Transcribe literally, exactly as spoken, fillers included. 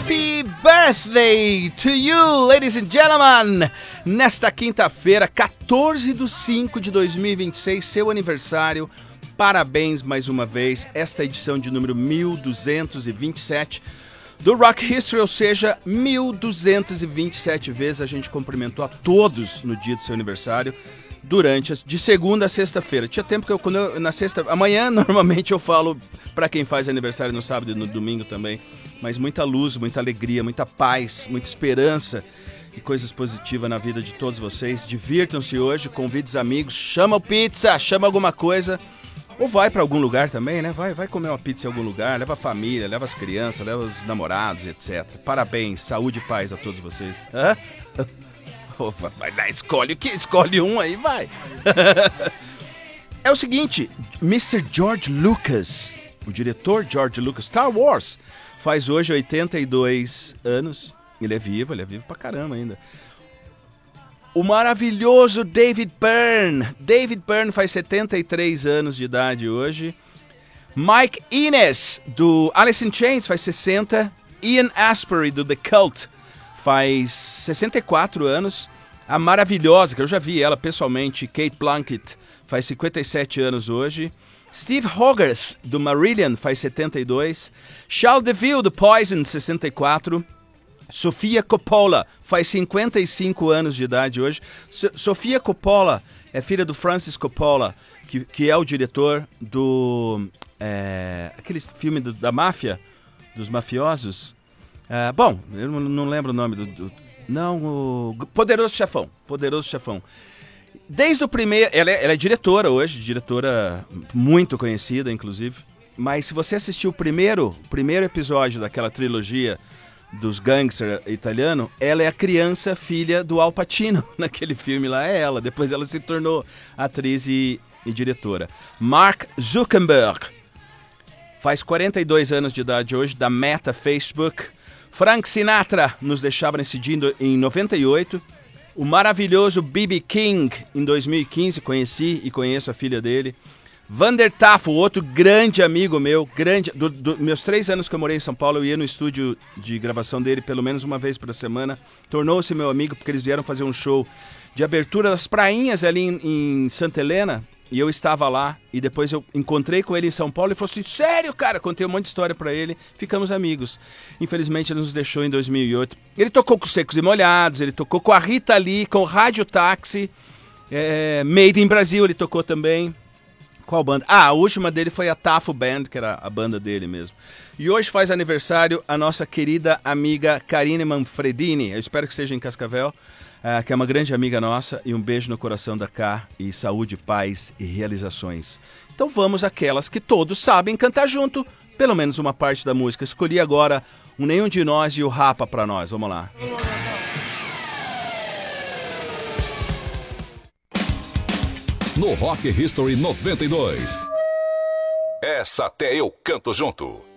Happy birthday to you, ladies and gentlemen! Nesta quinta-feira, quatorze de cinco de dois mil e vinte e seis, seu aniversário. Parabéns mais uma vez, esta edição de número mil duzentos e vinte e sete do Rock History, ou seja, mil duzentos e vinte e sete vezes a gente cumprimentou a todos no dia do seu aniversário, durante, de segunda a sexta-feira. Tinha tempo que eu, quando eu, na sexta, amanhã normalmente eu falo para quem faz aniversário no sábado e no domingo também, mas muita luz, muita alegria, muita paz, muita esperança e coisas positivas na vida de todos vocês. Divirtam-se hoje, convide os amigos, chama o pizza, chama alguma coisa. Ou vai pra algum lugar também, né? Vai, vai comer uma pizza em algum lugar, leva a família, leva as crianças, leva os namorados, etcétera. Parabéns, saúde e paz a todos vocês. Hã? Opa, vai lá, escolhe o que? Escolhe um aí, vai. É o seguinte, mister George Lucas, o diretor George Lucas, Star Wars, faz hoje oitenta e dois anos. Ele é vivo, ele é vivo pra caramba ainda. O maravilhoso David Byrne. David Byrne faz setenta e três anos de idade hoje. Mike Inez, do Alice in Chains, faz sessenta. Ian Astbury, do The Cult, faz sessenta e quatro anos. A maravilhosa, que eu já vi ela pessoalmente, Kate Blanchett, faz cinquenta e sete anos hoje. Steve Hogarth, do Marillion, faz setenta e dois. Charles DeVille, do Poison, sessenta e quatro. Sofia Coppola faz cinquenta e cinco anos de idade hoje. So- Sofia Coppola é filha do Francis Coppola, que, que é o diretor do... É, aquele filme do, da máfia, dos mafiosos. É, bom, eu não, não lembro o nome do... do não, o Poderoso Chefão. Poderoso Chefão. Desde o primeiro... Ela é, ela é diretora hoje, diretora muito conhecida, inclusive. Mas se você assistiu o primeiro, primeiro episódio daquela trilogia dos gangsters italianos, ela é a criança filha do Al Pacino naquele filme lá, é ela. Depois ela se tornou atriz e, e diretora. Mark Zuckerberg faz quarenta e dois anos de idade hoje, da Meta Facebook. Frank Sinatra nos deixava nesse dia em noventa e oito. O maravilhoso B B King em dois mil e quinze, conheci e conheço a filha dele. Vander Tafo, outro grande amigo meu, grande, do, do, meus três anos que eu morei em São Paulo, eu ia no estúdio de gravação dele pelo menos uma vez por semana. Tornou-se meu amigo porque eles vieram fazer um show de abertura das prainhas ali em, em Santa Helena, e eu estava lá, e depois eu encontrei com ele em São Paulo e falou assim, sério, cara? Contei um monte de história pra ele, ficamos amigos. Infelizmente ele nos deixou em dois mil e oito. Ele tocou com Secos e Molhados, ele tocou com a Rita Lee, com o Rádio Táxi, é, Made in Brasil ele tocou também. Qual banda? Ah, a última dele foi a Tafo Band, que era a banda dele mesmo. E hoje faz aniversário a nossa querida amiga Karine Manfredini. Eu espero que esteja em Cascavel, uh, que é uma grande amiga nossa. E um beijo no coração da Cá. E saúde, paz e realizações. Então vamos àquelas que todos sabem cantar junto. Pelo menos uma parte da música. Escolhi agora um Nenhum de Nós e o Rapa pra nós. Vamos lá. No Rock History noventa e dois. Essa até eu canto junto.